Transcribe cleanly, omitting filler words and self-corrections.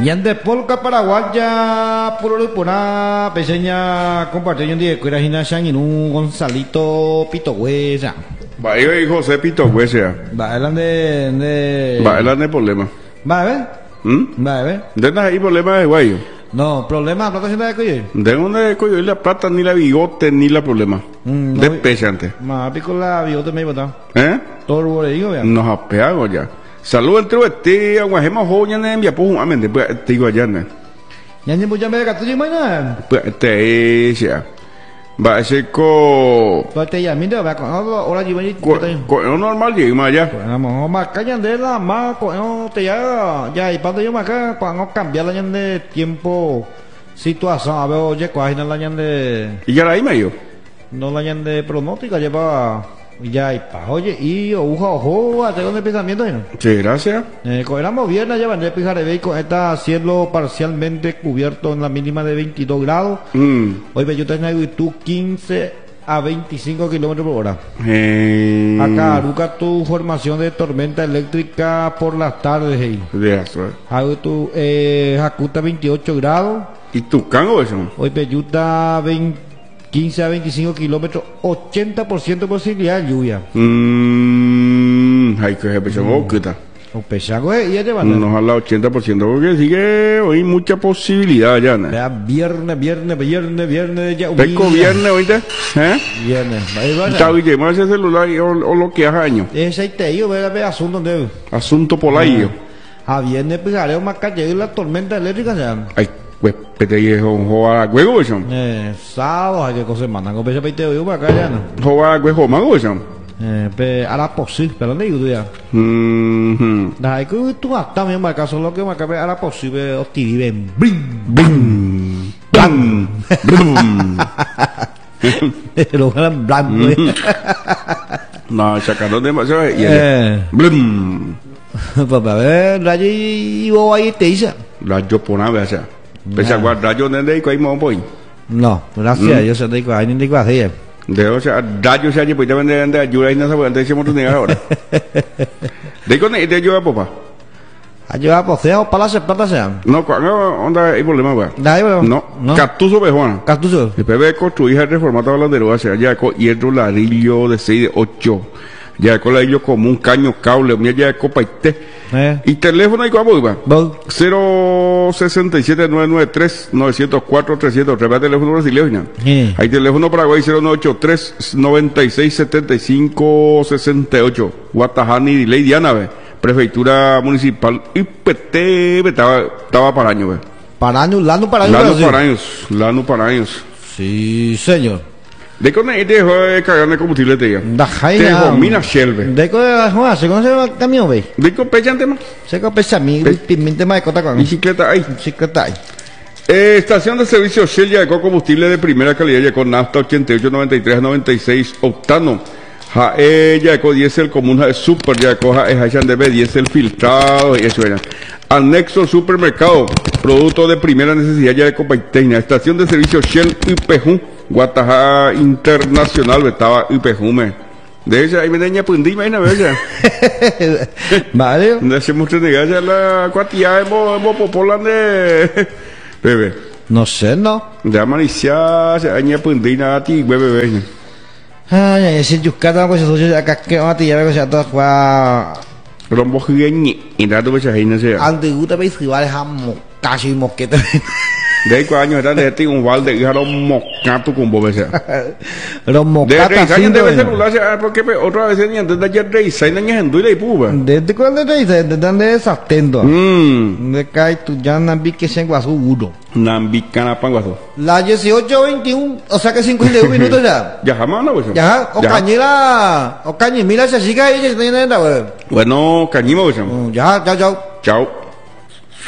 Ñande polka paraguaya pururupuna peseña compartió de cuerajina un Gonzalito Pitogüesa. Va y José Pitogüesa. Bailan de Bailan de problema. Va a ver. Va a ver. ¿De nada hay problema de guayo? No, problema, plata sienta de coyo. ¿De dónde coyo? La plata, ni la bigote, ni la problema. De peche antes. Más pico la bigote me bota. Todo el boleín, vean. Nos apeago ya. Salud entre este, aguajemos joya, ne, envía pues un amén, después te digo allá, ne. Ya ni mucha me de gato y mañana. Pues te ya. Va a ser co. Pues te ya, mira, va con ahora yo voy. Con normal llegue más allá. Bueno, más callan de la más con te ya y para yo más acá cuando cambiar la de tiempo situación, a ver, oye, cuál es la de. Y ya la hay medio. No la de pronóstica lleva. Ya y pa, oye, y ojo, hasta donde pensamiento, ¿no? Sí, gracias. Éramos viernes, ya van a fijar con está cielo parcialmente cubierto en la mínima de 22 grados. Hoy yo tengo tú 15 a 25 kilómetros por hora. Acá, Aruca, tu formación de tormenta eléctrica por las tardes, hey. De eso. Tu Jacuta 28 grados. ¿Y tu cango eso? Hoy Peyuta 15 a 25 kilómetros, 80% posibilidad de lluvia. Hay que empezar a quitar. O pechago y ya te van a... Nos habla 80% porque sigue hoy mucha posibilidad ya, ¿no? Viernes ya. Pesco viernes ahorita, Viernes. Ahí van. Está bien, más ese celular o lo que haga año. Ese ahí te digo, ve asunto de... Asunto polayo. A viernes pijareo más calle y la tormenta eléctrica ya. Ay, pues pete y joa a huevo eso. Sábado hay que cosa semana, con pecho peite yo para acá ya no. Joa a huevo mago eso. A la posible, pero no digo tú ya. Hay que tú hasta mi marca solo que marca a la posible optiven. Blim, blam, brum. Lo gran blanco. No, sacaron demasiado y blum. Pues a ver, rayo y vos ahí te dice. Rayo pona vea. Pese a guardar rayo de ahí mo voy. No, gracias, yo sé que hay ni que hacer. De o sea, rayo se ha pues ya vender de ayuda y no se puede decir mucho negar ahora. De con te ayuda papá. Ayuda por feo para las plata sean. No, onda hay problema, güey. No. Cartuzo Bejuana. Cartuzo. Después de construir el reformado holandero, o sea, ya con hierro ladrillo de 6 de 8. Ya con ladrillo común, caño, cable, mira ya copa y té. Y teléfono y cómo iba. 067-993-904-300. Repite teléfono brasileño. Hay teléfono paraguay 0983-9675-68. Guatajani y Lady Ana, Prefectura Municipal IPT estaba para años, Lano para años. Sí, señor. De con el de cargar de combustible te da jaina. Mina Shelve. De con se conoce el camión, ve. De con pechante más. Se con pecha mi pimienta más de cota con. Bicicleta ahí. Estación de servicio Shell ya con combustible de primera calidad ya con nafta 88 93 96 octano. Ya con diésel común super ya coja de B diésel filtrado y eso era. Anexo supermercado, producto de primera necesidad ya de Copaiteña. Estación de servicio Shell IPJ, Guatajá Internacional, estaba IPJ. De esa ahí me daña pundi, imagínate, ¿verdad? Vale. No hacemos negar ya la cuatía de popola de bebé. No sé, no. De amaniciar, se daña pundi, nada, ti, bebé. Ay, si Yucatán, pues eso acá que vamos a tirar, pues ya todas juega. Rombo gigante, y nada, pues ahí no sé. Ante gusta, pues igual es casi mosqueta. De ahí 4 años era de ti un balde y era un mocato con bobesa. Los mocatos. De 3 años debe celular, porque otra vez ni antes de ayer 6 años en Duila y Puba. Desde cuando te dice, desde desatento. De cae tu ya nambi que se enguasó uno. Nambi cana panguazo. La 18:21, o sea que 51 minutos ya. Ya jamás no, pues. Ya, o cañera, mira esa chica ahí que está yendo, Bueno, cañima, pues. Ya, chao. Chao.